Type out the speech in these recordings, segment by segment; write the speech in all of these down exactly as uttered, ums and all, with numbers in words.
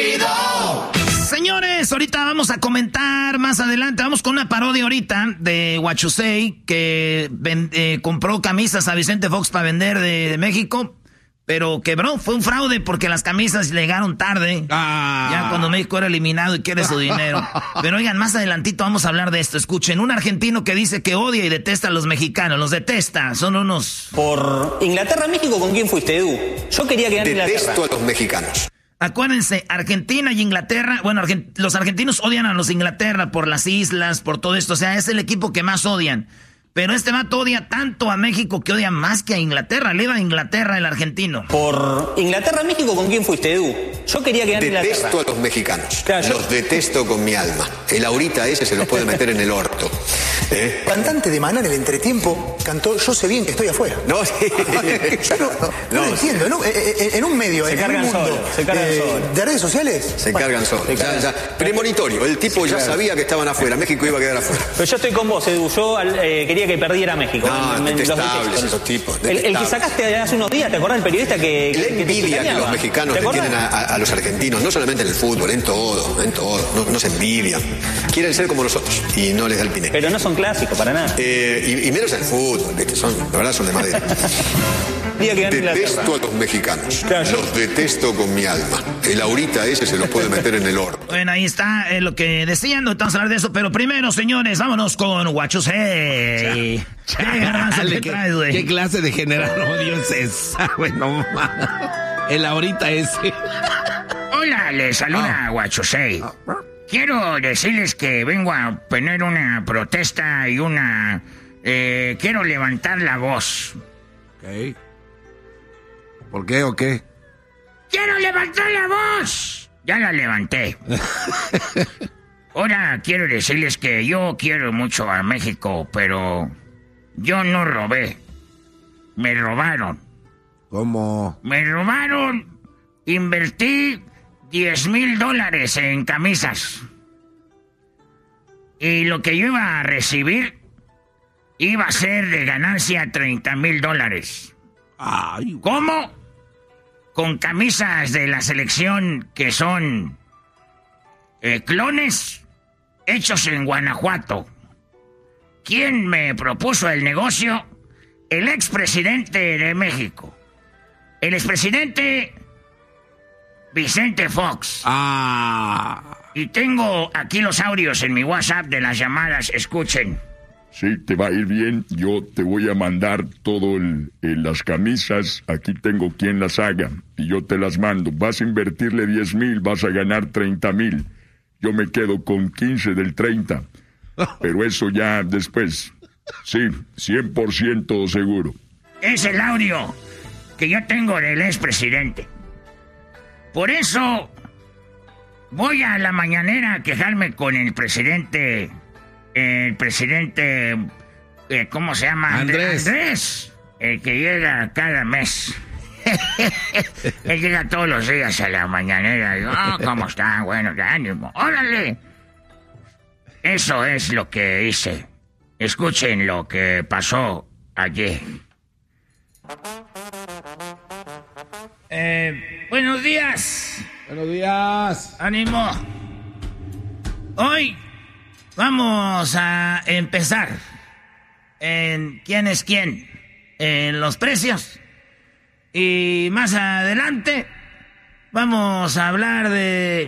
Chido. Señores, ahorita vamos a comentar más adelante. Vamos con una parodia ahorita de Huachusei que ven, eh, compró camisas a Vicente Fox para vender de, de México, pero quebró. Fue un fraude porque las camisas llegaron tarde. Ah. Ya cuando México era eliminado y quiere su dinero. Pero oigan, más adelantito vamos a hablar de esto. Escuchen, un argentino que dice que odia y detesta a los mexicanos. Los detesta, son unos... Por Inglaterra-México, ¿con quién fuiste, Edu? Yo quería que ganara Inglaterra. Detesto a los mexicanos. Acuérdense, Argentina y Inglaterra, bueno, Argent- los argentinos odian a los Inglaterra por las islas, por todo esto, o sea, es el equipo que más odian. Pero este vato odia tanto a México que odia más que a Inglaterra. Le iba a Inglaterra el argentino. Por Inglaterra-México, ¿con quién fuiste, Edu? Yo quería que ganara Inglaterra. Detesto a los mexicanos. Claro, yo... Los detesto con mi alma. El ahorita ese se los puede meter en el orto. ¿Eh? El cantante de Maná en el entretiempo cantó Yo sé bien que estoy afuera. No, sí. Yo no, no, no, no lo entiendo. ¿No? En, en un medio, se en cargan un mundo solo, se cargan eh, solo. de redes sociales. Se bueno, cargan solos. Ya, ya. Premonitorio. El tipo ya claro. sabía que estaban afuera. México iba a quedar afuera. Pero yo estoy con vos, Edu. Yo eh, quería que perdiera México. No, me, detestables esos tipos. El, el que sacaste hace unos días, ¿te acordás del periodista que... La que envidia que, que los mexicanos le tienen a, a, a los argentinos, no solamente en el fútbol, en todo, en todo. No, no se envidian. Quieren ser como nosotros y no les da el pine. Pero no son clásicos, para nada. Eh, y, y menos el fútbol, ¿viste? Son, la verdad son de madera. Detesto a los mexicanos. Claro, yo... Los detesto con mi alma. El ahorita ese se los puede meter en el orto. Bueno, ahí está eh, lo que decían. No vamos a hablar de eso, pero primero, señores, vámonos con Huachusei. ¿Qué, ¿Qué, ¿Qué, ¿Qué clase de general odio es esa, güey? No mames. El ahorita ese. Hola, les saluda oh. Huachusei. Quiero decirles que vengo a poner una protesta y una... Eh, quiero levantar la voz. Ok. ¿Por qué o qué? ¡Quiero levantar la voz! Ya la levanté. Ahora quiero decirles que yo quiero mucho a México, pero yo no robé. Me robaron. ¿Cómo? Me robaron. Invertí diez mil dólares en camisas. Y lo que yo iba a recibir iba a ser de ganancia treinta mil dólares. Ay. ¿Cómo? Con camisas de la selección que son eh, clones hechos en Guanajuato. ¿Quién me propuso el negocio? El expresidente de México. El expresidente Vicente Fox. Ah. Y tengo aquí los audios en mi WhatsApp de las llamadas. Escuchen. Sí, te va a ir bien. Yo te voy a mandar todo el, el, las camisas. Aquí tengo quien las haga y yo te las mando. Vas a invertirle diez mil, vas a ganar treinta mil. Yo me quedo con quince del treinta. Pero eso ya después. Sí, cien por ciento seguro. Es el audio que yo tengo del expresidente. Por eso voy a la mañanera a quejarme con el presidente... El presidente, eh, ¿cómo se llama? Andrés. Andrés, el que llega cada mes. Él llega todos los días a la mañanera. Y, oh, ¿cómo está? Bueno, de ánimo. ¡Órale! Eso es lo que hice. Escuchen lo que pasó ayer. Eh, buenos días. Buenos días. Ánimo. Hoy... vamos a empezar en quién es quién, en los precios. Y más adelante vamos a hablar de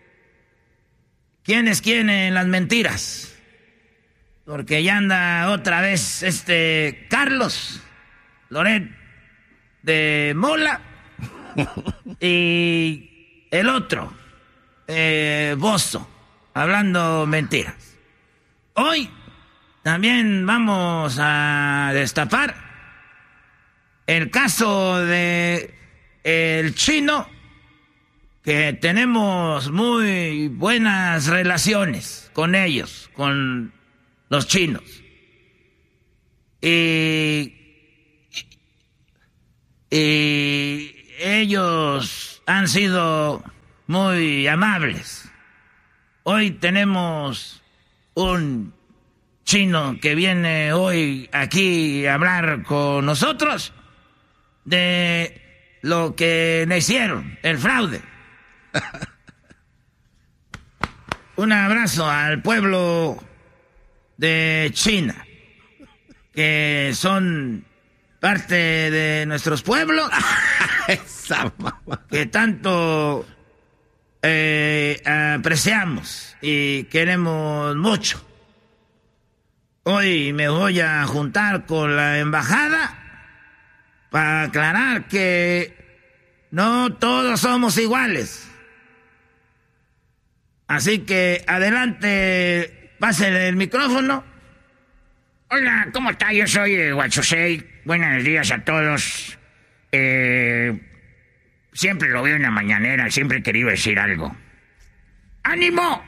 quién es quién en las mentiras. Porque ya anda otra vez este Carlos Loret de Mola y el otro, eh, Bozo, hablando mentiras. Hoy también vamos a destapar el caso de el chino, que tenemos muy buenas relaciones con ellos, con los chinos. Y, y ellos han sido muy amables. Hoy tenemos un chino que viene hoy aquí a hablar con nosotros de lo que le hicieron, el fraude. un abrazo al pueblo de China, que son parte de nuestros pueblos, que tanto eh, apreciamos y queremos mucho. Hoy me voy a juntar con la embajada para aclarar que no todos somos iguales. Así que adelante, pásale el micrófono. Hola, ¿cómo está? Yo soy eh, Huachusei. Buenos días a todos. Eh, siempre lo veo en la mañanera, siempre he querido decir algo. ¡Ánimo!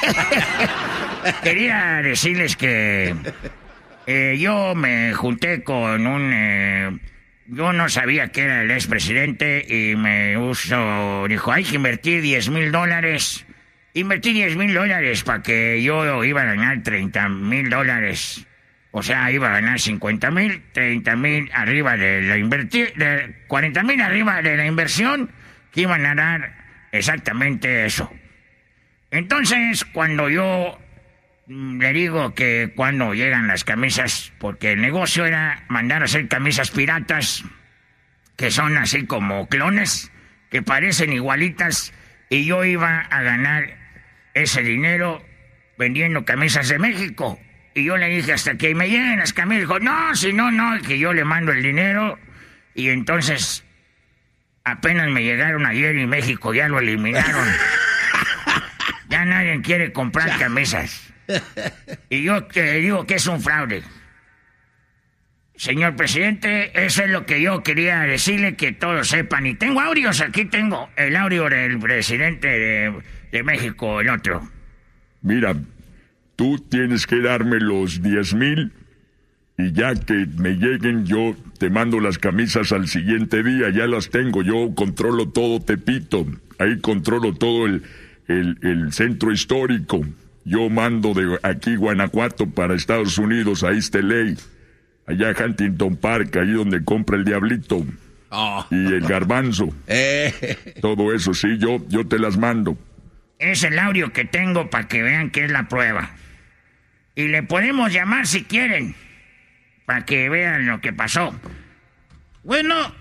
Quería decirles que eh, yo me junté con un... Eh, yo no sabía que era el expresidente y me usó... Dijo, hay que invertir diez mil dólares. Invertí diez mil dólares para que yo iba a ganar treinta mil dólares. O sea, iba a ganar cincuenta mil, treinta mil arriba de la invertir, de cuarenta mil arriba de la inversión, que iban a dar exactamente eso. Entonces, cuando yo le digo que cuando llegan las camisas, porque el negocio era mandar a hacer camisas piratas, que son así como clones, que parecen igualitas, y yo iba a ganar ese dinero vendiendo camisas de México. Y yo le dije, hasta que me lleguen las camisas, dijo, no, si no, no, que yo le mando el dinero. Y entonces, apenas me llegaron ayer y México ya lo eliminaron. Ya nadie quiere comprar camisas. Y yo te digo que es un fraude. Señor presidente, eso es lo que yo quería decirle, que todos sepan. Y tengo audios, aquí tengo el audio del presidente de, de México, el otro. Mira, tú tienes que darme los diez mil y ya que me lleguen yo te mando las camisas al siguiente día, ya las tengo, yo controlo todo Tepito, ahí controlo todo el, el, el centro histórico, yo mando de aquí Guanajuato para Estados Unidos, a East L A, allá Huntington Park, ahí donde compra el Diablito, oh. y el Garbanzo, eh. todo eso, sí, yo, yo te las mando. Es el audio que tengo para que vean que es la prueba. Y le podemos llamar si quieren, para que vean lo que pasó. Bueno,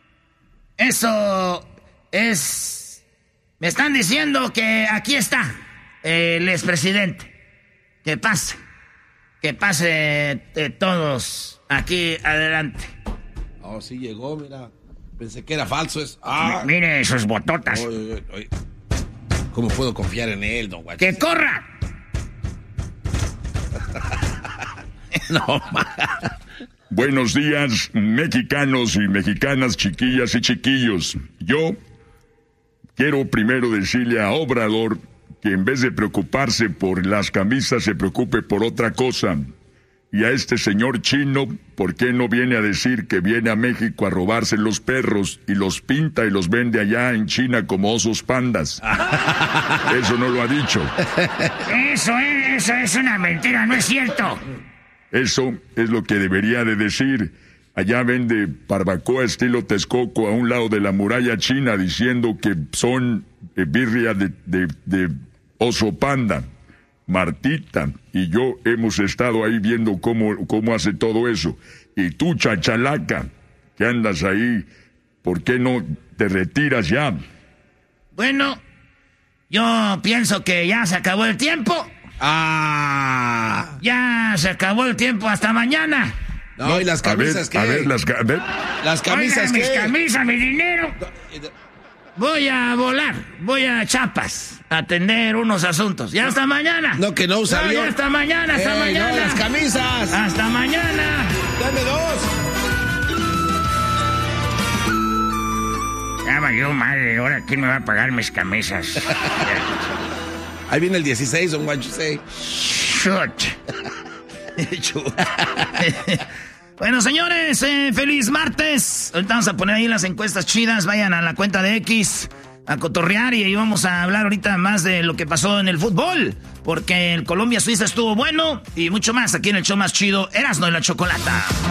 eso es... Me están diciendo que aquí está el expresidente. Que pase. Que pase de todos aquí adelante. Oh, sí llegó, mira. Pensé que era falso. Es... Ah. Mire sus bototas. Oye, oye, oye. ¿Cómo puedo confiar en él, don Guachos? ¡Que corra! No, Buenos días, mexicanos y mexicanas, chiquillas y chiquillos. Yo quiero primero decirle a Obrador que en vez de preocuparse por las camisas, se preocupe por otra cosa. Y a este señor chino, ¿por qué no viene a decir que viene a México a robarse los perros y los pinta y los vende allá en China como osos pandas? Eso no lo ha dicho. Eso es, eso es una mentira, no es cierto. Eso es lo que debería de decir. Allá vende barbacoa estilo Texcoco a un lado de la muralla china diciendo que son eh, birria de, de, de oso panda. Martita y yo hemos estado ahí viendo cómo, cómo hace todo eso. Y tú, chachalaca, que andas ahí, ¿por qué no te retiras ya? Bueno, yo pienso que ya se acabó el tiempo. Ah. Ya se acabó el tiempo, hasta mañana. No, ¿y las camisas qué? A ver, las, a ver. Las camisas Oiga, qué. mis camisas, mi dinero. Voy a volar, voy a Chiapas a atender unos asuntos. Ya hasta mañana. No, que no usa no, ya hasta mañana, hasta eh, mañana. No, las camisas. Hasta mañana. Dame dos. Ya valió madre, ahora quién me va a pagar mis camisas. Ahí viene el dieciséis, don Guachusei. Shoot. Bueno, señores, eh, feliz martes. Ahorita vamos a poner ahí las encuestas chidas. Vayan a la cuenta de X a cotorrear y ahí vamos a hablar ahorita más de lo que pasó en el fútbol. Porque el Colombia-Suiza estuvo bueno y mucho más aquí en el show más chido, Erasmo y la Chocolata.